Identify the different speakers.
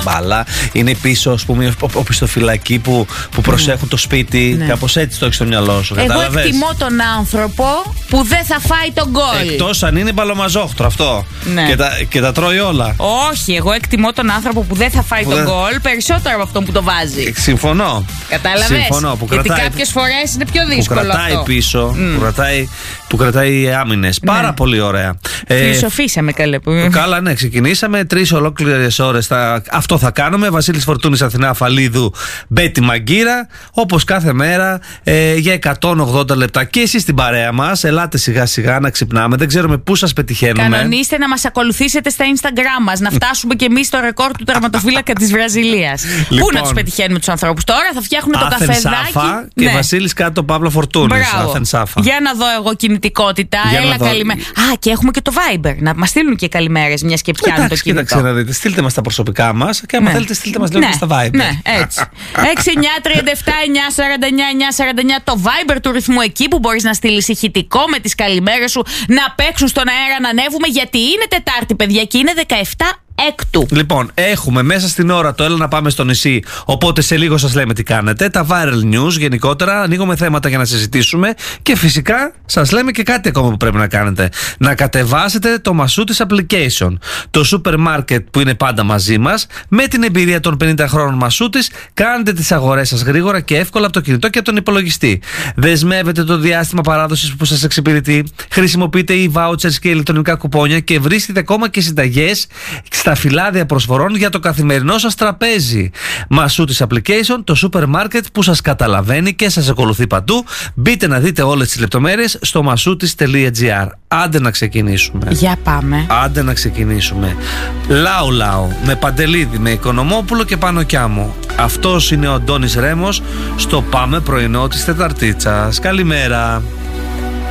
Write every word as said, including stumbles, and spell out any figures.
Speaker 1: μπάλα. Είναι πίσω, ας πούμε, οπισθοφυλακοί που, που προσέχουν mm. το σπίτι. Ναι. Κάπως έτσι το έχεις στο μυαλό σου.
Speaker 2: Εγώ εκτιμώ τον άνθρωπο που δεν θα φάει τον γκολ.
Speaker 1: Εκτός αν είναι μπαλομαζόχτρο αυτό. Ναι. Και, τα, και τα τρώει όλα.
Speaker 2: Όχι, εγώ εκτιμώ τον άνθρωπο που δεν θα φάει που τον δεν... γκολ περισσότερο από αυτόν που το βάζει.
Speaker 1: Συμφωνώ.
Speaker 2: Κατάλαβες.
Speaker 1: Συμφωνώ. Που
Speaker 2: Γιατί
Speaker 1: κρατάει,
Speaker 2: κάποιες φορές είναι πιο δύσκολο.
Speaker 1: Που κρατάει
Speaker 2: αυτό.
Speaker 1: πίσω, mm. που, κρατάει, που κρατάει άμυνες. Ναι. Πάρα πολύ ωραία.
Speaker 2: Φιλοσοφήσαμε καλέ. Που...
Speaker 1: Καλά, ναι, ξεκινήσαμε. Τρεις ολόκληρες ώρες θα... αυτό θα κάνουμε. Βασίλης Φορτούνης, Αθηνά Αφαλίδου, Μπέτη Μαγκύρα. Όπως κάθε μέρα ε, για εκατόν ογδόντα λεπτά. Και εσείς στην παρέα μας. Ελάτε σιγά σιγά να ξυπνάμε. Δεν ξέρουμε πού σας πετυχαίνουμε.
Speaker 2: Κανονίστε να μας ακολουθήσετε στα Instagram μας. Να φτάσουμε κι εμείς στο ρεκόρ του τερματοφύλακα της Βραζιλίας. Λοιπόν, πού να τους πετυχαίνουμε τους ανθρώπους τώρα. Θα φτιάχνουν το καφεδάκι.
Speaker 1: Σάφα και ναι. Βασίλης κάτω Παύλο Φορτούνης.
Speaker 2: Για να δω εγώ κινητικότητα.
Speaker 1: Για
Speaker 2: Έλα, καλημέρα. Α, και έχουμε και το Viber. Να μας στείλουν και καλημέρες, μιας και πιάνουν το κινητό.
Speaker 1: Κοίταξε να δείτε. Στείλτε μας τα προσωπικά μας και άμα ναι. θέλετε, στείλτε μας λίγο
Speaker 2: ναι.
Speaker 1: και στα Viber.
Speaker 2: Ναι, έτσι. έξι εννιά τριάντα επτά εννιά σαράντα εννιά εννιά σαράντα εννιά το Viber του ρυθμού, εκεί που μπορείς να στείλεις ηχητικό με τις καλημέρες σου, να παίξουν στον αέρα, να ανέβουμε, γιατί είναι Τετάρτη, παιδιά, και είναι δεκαεπτά Έκτου.
Speaker 1: Λοιπόν, έχουμε μέσα στην ώρα το Έλα να πάμε στο νησί. Οπότε σε λίγο σας λέμε τι κάνετε. Τα viral news γενικότερα. Ανοίγουμε θέματα για να συζητήσουμε. Και φυσικά σας λέμε και κάτι ακόμα που πρέπει να κάνετε. Να κατεβάσετε το Μασούτης application. Το σούπερ μάρκετ που είναι πάντα μαζί μας. Με την εμπειρία των πενήντα χρόνων Μασούτης, κάνετε τις αγορές σας γρήγορα και εύκολα από το κινητό και από τον υπολογιστή. Δεσμεύετε το διάστημα παράδοσης που σας εξυπηρετεί. Χρησιμοποιείτε e-vouchers και ηλεκτρονικά κουπόνια και βρίσκετε ακόμα και συνταγές στα φυλάδια προσφορών για το καθημερινό σας τραπέζι. Μασούτης application, το σούπερ μάρκετ που σας καταλαβαίνει και σας ακολουθεί παντού. Μπείτε να δείτε όλες τις λεπτομέρειες στο μασούτης τελεία τζι άρ. Άντε να ξεκινήσουμε.
Speaker 2: Για πάμε.
Speaker 1: Άντε να ξεκινήσουμε. Λάου Λάου με Παντελίδη, με Οικονομόπουλο και Πάνο Κιάμο. Αυτός είναι ο Αντώνης Ρέμος στο Πάμε πρωινό της Τεταρτίτσας. Καλημέρα.